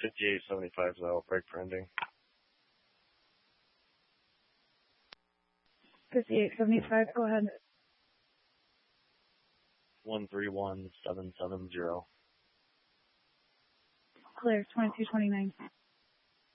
5875 Zell, break for ending. 5875, go ahead. 131770. Clear, 2229.